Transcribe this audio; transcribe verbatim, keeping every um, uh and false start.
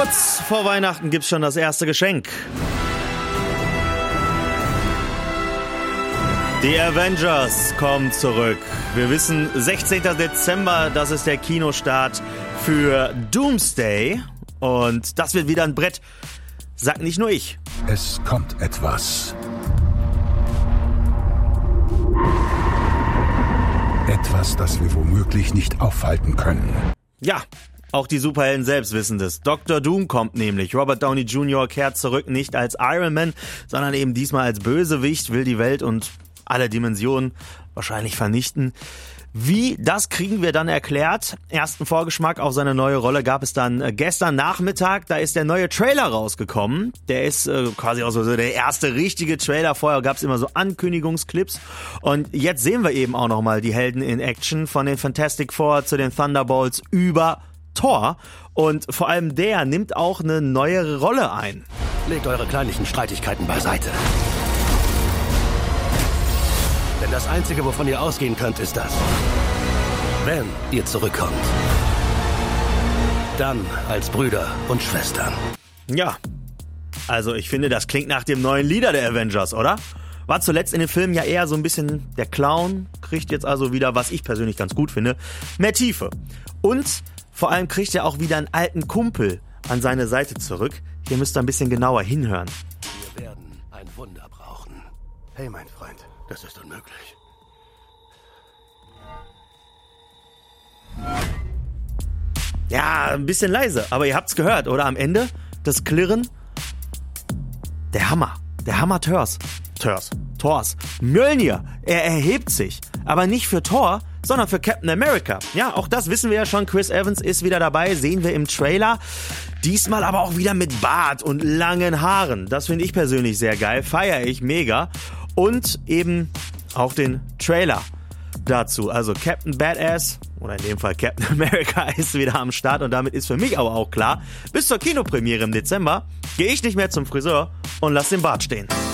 Kurz vor Weihnachten gibt's schon das erste Geschenk. Die Avengers kommen zurück. Wir wissen, sechzehnten Dezember, das ist der Kinostart für Doomsday. Und das wird wieder ein Brett. Sagt nicht nur ich. Es kommt etwas. Etwas, das wir womöglich nicht aufhalten können. Ja, auch die Superhelden selbst wissen das. Doktor Doom kommt nämlich. Robert Downey Junior kehrt zurück, nicht als Iron Man, sondern eben diesmal als Bösewicht, will die Welt und alle Dimensionen wahrscheinlich vernichten. Wie, das kriegen wir dann erklärt. Ersten Vorgeschmack auf seine neue Rolle gab es dann äh, gestern Nachmittag. Da ist der neue Trailer rausgekommen. Der ist äh, quasi auch so der erste richtige Trailer. Vorher gab es immer so Ankündigungsclips. Und jetzt sehen wir eben auch nochmal die Helden in Action, von den Fantastic Four zu den Thunderbolts über Thor. Und vor allem der nimmt auch eine neuere Rolle ein. Legt eure kleinlichen Streitigkeiten beiseite. Denn das Einzige, wovon ihr ausgehen könnt, ist das. Wenn ihr zurückkommt. Dann als Brüder und Schwestern. Ja, also ich finde, das klingt nach dem neuen Leader der Avengers, oder? War zuletzt in den Filmen ja eher so ein bisschen der Clown, kriegt jetzt also wieder, was ich persönlich ganz gut finde, mehr Tiefe. Und vor allem kriegt er auch wieder einen alten Kumpel an seine Seite zurück. Hier müsst ihr ein bisschen genauer hinhören. Wir werden ein Wunder brauchen. Hey, mein Freund. Das ist unmöglich. Ja, ein bisschen leise, aber ihr habt's gehört, oder? Am Ende das Klirren. Der Hammer. Der Hammer Thors. Thors. Thors. Mjölnir. Er erhebt sich. Aber nicht für Thor, sondern für Captain America. Ja, auch das wissen wir ja schon. Chris Evans ist wieder dabei, sehen wir im Trailer. Diesmal aber auch wieder mit Bart und langen Haaren. Das finde ich persönlich sehr geil. Feiere ich mega. Und eben auch den Trailer dazu. Also Captain Badass, oder in dem Fall Captain America, ist wieder am Start. Und damit ist für mich aber auch klar, bis zur Kinopremiere im Dezember gehe ich nicht mehr zum Friseur und lass den Bart stehen.